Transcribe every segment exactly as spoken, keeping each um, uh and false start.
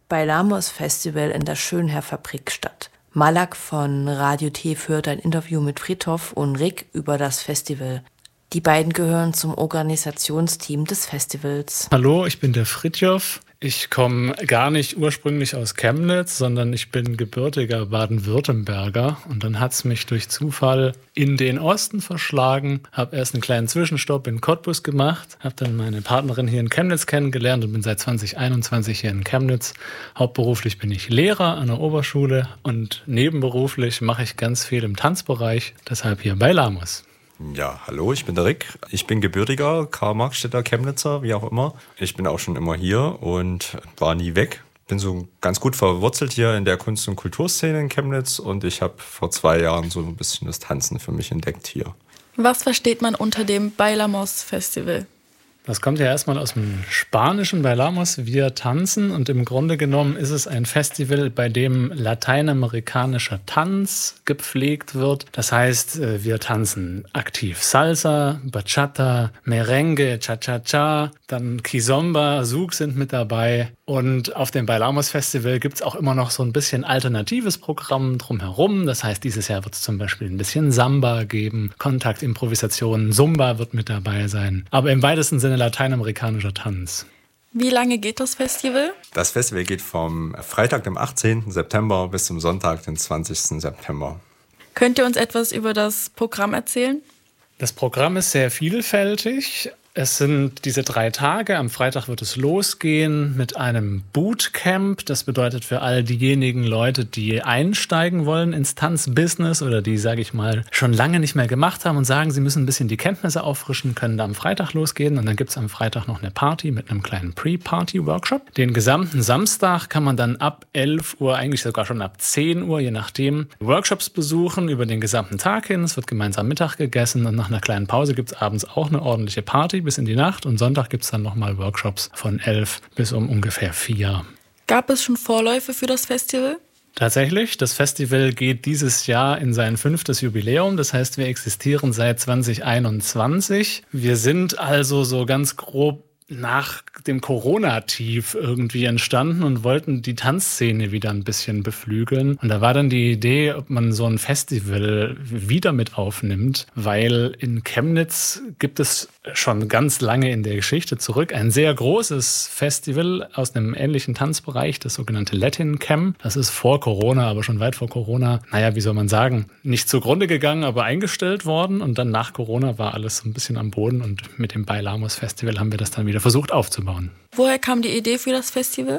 Bailamos Festival in der Schönherr-Fabrik statt. Malak von Radio T führt ein Interview mit Fridtjof und Rick über das Festival. Die beiden gehören zum Organisationsteam des Festivals. Hallo, ich bin der Fridtjof. Ich komme gar nicht ursprünglich aus Chemnitz, sondern ich bin gebürtiger Baden-Württemberger. Und dann hat es mich durch Zufall in den Osten verschlagen. Habe erst einen kleinen Zwischenstopp in Cottbus gemacht, habe dann meine Partnerin hier in Chemnitz kennengelernt und bin seit zwanzig einundzwanzig hier in Chemnitz. Hauptberuflich bin ich Lehrer an der Oberschule und nebenberuflich mache ich ganz viel im Tanzbereich, deshalb hier Bailamos. Ja, hallo, ich bin der Rick. Ich bin gebürtiger Karl-Marx-Städter, Chemnitzer, wie auch immer. Ich bin auch schon immer hier und war nie weg. Bin so ganz gut verwurzelt hier in der Kunst- und Kulturszene in Chemnitz und ich habe vor zwei Jahren so ein bisschen das Tanzen für mich entdeckt hier. Was versteht man unter dem Bailamos Festival? Das kommt ja erstmal aus dem Spanischen, Bailamos, wir tanzen. Und im Grunde genommen ist es ein Festival, bei dem lateinamerikanischer Tanz gepflegt wird. Das heißt, wir tanzen aktiv Salsa, Bachata, Merengue, Cha-Cha-Cha, dann Kizomba, Zouk sind mit dabei. Und auf dem Bailamos Festival gibt es auch immer noch so ein bisschen alternatives Programm drumherum. Das heißt, dieses Jahr wird es zum Beispiel ein bisschen Samba geben, Kontaktimprovisationen, Zumba wird mit dabei sein. Aber im weitesten Sinne lateinamerikanischer Tanz. Wie lange geht das Festival? Das Festival geht vom Freitag, dem achtzehnten September bis zum Sonntag, den zwanzigsten September. Könnt ihr uns etwas über das Programm erzählen? Das Programm ist sehr vielfältig. Es sind diese drei Tage. Am Freitag wird es losgehen mit einem Bootcamp. Das bedeutet für all diejenigen Leute, die einsteigen wollen ins Tanzbusiness oder die, sage ich mal, schon lange nicht mehr gemacht haben und sagen, sie müssen ein bisschen die Kenntnisse auffrischen, können da am Freitag losgehen. Und dann gibt es am Freitag noch eine Party mit einem kleinen Pre-Party-Workshop. Den gesamten Samstag kann man dann ab elf Uhr, eigentlich sogar schon ab zehn Uhr, je nachdem, Workshops besuchen über den gesamten Tag hin. Es wird gemeinsam Mittag gegessen und nach einer kleinen Pause gibt es abends auch eine ordentliche Party bis in die Nacht und Sonntag gibt es dann nochmal Workshops von elf bis um ungefähr vier. Gab es schon Vorläufe für das Festival? Tatsächlich, das Festival geht dieses Jahr in sein fünftes Jubiläum. Das heißt, wir existieren seit zwanzig einundzwanzig. Wir sind also so ganz grob nach dem Corona-Tief irgendwie entstanden und wollten die Tanzszene wieder ein bisschen beflügeln. Und da war dann die Idee, ob man so ein Festival wieder mit aufnimmt, weil in Chemnitz gibt es schon ganz lange in der Geschichte zurück ein sehr großes Festival aus einem ähnlichen Tanzbereich, das sogenannte Latin Cam. Das ist vor Corona, aber schon weit vor Corona, naja, wie soll man sagen, nicht zugrunde gegangen, aber eingestellt worden. Und dann nach Corona war alles so ein bisschen am Boden und mit dem Bailamos Festival haben wir das dann wieder versucht aufzubauen. Woher kam die Idee für das Festival?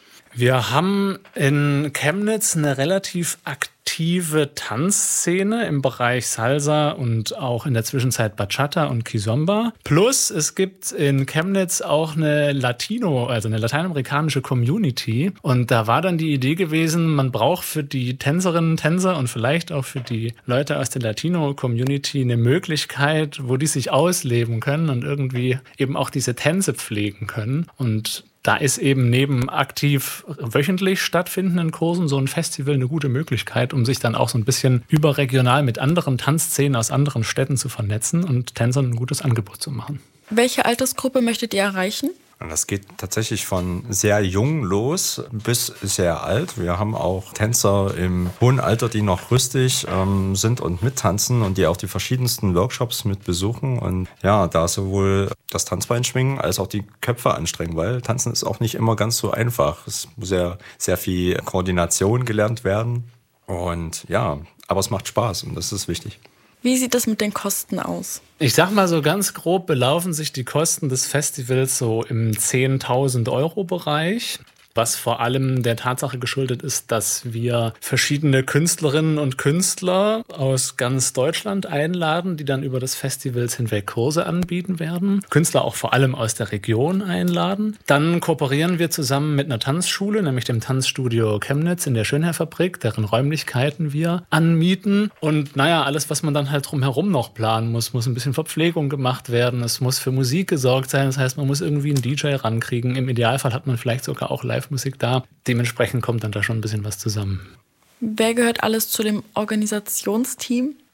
Wir haben in Chemnitz eine relativ aktive Tanzszene im Bereich Salsa und auch in der Zwischenzeit Bachata und Kizomba. Plus es gibt in Chemnitz auch eine Latino, also eine lateinamerikanische Community. Und da war dann die Idee gewesen, man braucht für die Tänzerinnen und Tänzer und vielleicht auch für die Leute aus der Latino-Community eine Möglichkeit, wo die sich ausleben können und irgendwie eben auch diese Tänze pflegen können. Und da ist eben neben aktiv wöchentlich stattfindenden Kursen so ein Festival eine gute Möglichkeit, um sich dann auch so ein bisschen überregional mit anderen Tanzszenen aus anderen Städten zu vernetzen und Tänzern ein gutes Angebot zu machen. Welche Altersgruppe möchtet ihr erreichen? Das geht tatsächlich von sehr jung los bis sehr alt. Wir haben auch Tänzer im hohen Alter, die noch rüstig ähm, sind und mittanzen und die auch die verschiedensten Workshops mit besuchen. Und ja, da sowohl das Tanzbein schwingen als auch die Köpfe anstrengen, weil Tanzen ist auch nicht immer ganz so einfach. Es muss ja sehr viel Koordination gelernt werden. Und ja, aber es macht Spaß und das ist wichtig. Wie sieht es mit den Kosten aus? Ich sag mal so ganz grob belaufen sich die Kosten des Festivals so im zehntausend Euro Bereich. Was vor allem der Tatsache geschuldet ist, dass wir verschiedene Künstlerinnen und Künstler aus ganz Deutschland einladen, die dann über das Festivals hinweg Kurse anbieten werden. Künstler auch vor allem aus der Region einladen. Dann kooperieren wir zusammen mit einer Tanzschule, nämlich dem Tanzstudio Chemnitz in der Schönherr-Fabrik, deren Räumlichkeiten wir anmieten. Und naja, alles, was man dann halt drumherum noch planen muss, muss ein bisschen Verpflegung gemacht werden. Es muss für Musik gesorgt sein. Das heißt, man muss irgendwie einen D J rankriegen. Im Idealfall hat man vielleicht sogar auch live Musik da. Dementsprechend kommt dann da schon ein bisschen was zusammen. Wer gehört alles zu dem Organisationsteam?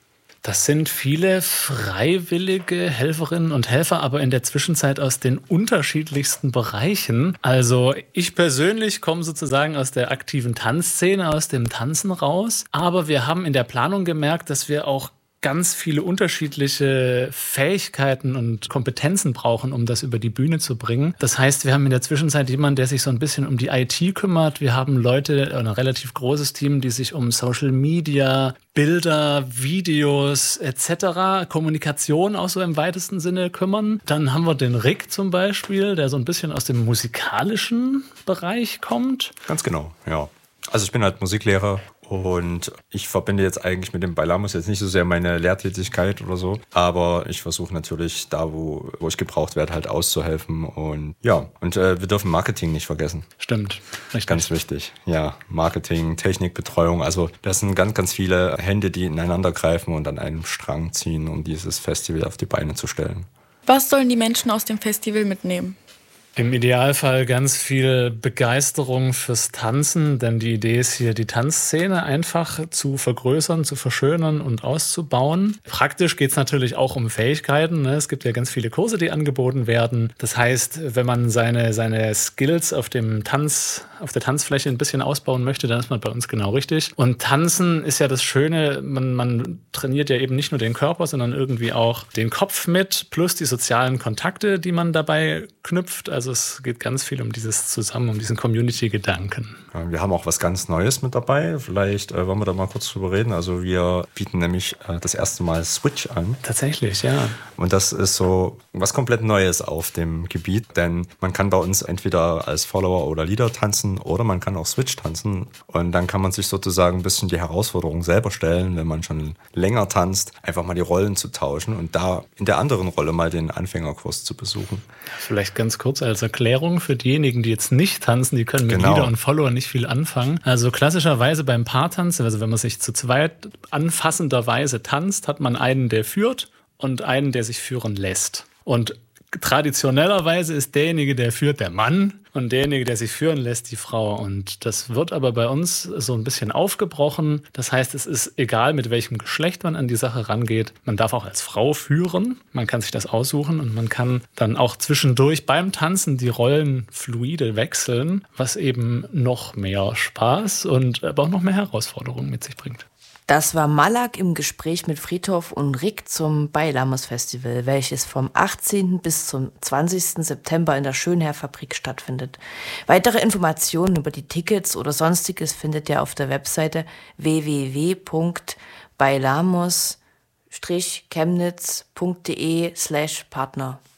Das sind viele freiwillige Helferinnen und Helfer, aber in der Zwischenzeit aus den unterschiedlichsten Bereichen. Also ich persönlich komme sozusagen aus der aktiven Tanzszene, aus dem Tanzen raus. Aber wir haben in der Planung gemerkt, dass wir auch ganz viele unterschiedliche Fähigkeiten und Kompetenzen brauchen, um das über die Bühne zu bringen. Das heißt, wir haben in der Zwischenzeit jemanden, der sich so ein bisschen um die I T kümmert. Wir haben Leute, ein relativ großes Team, die sich um Social Media, Bilder, Videos et cetera, Kommunikation auch so im weitesten Sinne kümmern. Dann haben wir den Rick zum Beispiel, der so ein bisschen aus dem musikalischen Bereich kommt. Ganz genau, ja. Also ich bin halt Musiklehrer. Und ich verbinde jetzt eigentlich mit dem Bailamos jetzt nicht so sehr meine Lehrtätigkeit oder so, aber ich versuche natürlich da, wo, wo ich gebraucht werde, halt auszuhelfen. Und ja, und äh, wir dürfen Marketing nicht vergessen. Stimmt, richtig. Ganz wichtig. Ja, Marketing, Technikbetreuung, also das sind ganz, ganz viele Hände, die ineinander greifen und an einem Strang ziehen, um dieses Festival auf die Beine zu stellen. Was sollen die Menschen aus dem Festival mitnehmen? Im Idealfall ganz viel Begeisterung fürs Tanzen, denn die Idee ist hier, die Tanzszene einfach zu vergrößern, zu verschönern und auszubauen. Praktisch geht es natürlich auch um Fähigkeiten. Es gibt ja ganz viele Kurse, die angeboten werden. Das heißt, wenn man seine, seine Skills auf dem Tanz, auf der Tanzfläche ein bisschen ausbauen möchte, dann ist man bei uns genau richtig. Und Tanzen ist ja das Schöne, man, man trainiert ja eben nicht nur den Körper, sondern irgendwie auch den Kopf mit, plus die sozialen Kontakte, die man dabei knüpft. Also es geht ganz viel um dieses Zusammen, um diesen Community-Gedanken. Ja, wir haben auch was ganz Neues mit dabei. Vielleicht äh, wollen wir da mal kurz drüber reden. Also wir bieten nämlich äh, das erste Mal Switch an. Tatsächlich, ja. Und das ist so was komplett Neues auf dem Gebiet, denn man kann bei uns entweder als Follower oder Leader tanzen oder man kann auch Switch tanzen. Und dann kann man sich sozusagen ein bisschen die Herausforderung selber stellen, wenn man schon länger tanzt, einfach mal die Rollen zu tauschen und da in der anderen Rolle mal den Anfängerkurs zu besuchen. Vielleicht ganz kurz als Erklärung für diejenigen, die jetzt nicht tanzen, die können mit Genau. Leader und Follower nicht viel anfangen. Also klassischerweise beim Paartanzen, also wenn man sich zu zweit anfassenderweise tanzt, hat man einen, der führt und einen, der sich führen lässt. Und traditionellerweise ist derjenige, der führt, der Mann und derjenige, der sich führen lässt, die Frau. Und das wird aber bei uns so ein bisschen aufgebrochen. Das heißt, es ist egal, mit welchem Geschlecht man an die Sache rangeht. Man darf auch als Frau führen. Man kann sich das aussuchen und man kann dann auch zwischendurch beim Tanzen die Rollen fluide wechseln, was eben noch mehr Spaß und aber auch noch mehr Herausforderungen mit sich bringt. Das war Malak im Gespräch mit Friedhof und Rick zum Bailamos Festival, welches vom achtzehnten bis zum zwanzigsten September in der Schönherr-Fabrik stattfindet. Weitere Informationen über die Tickets oder Sonstiges findet ihr auf der Webseite w w w punkt bailamos Chemnitz punkt de slash Partner.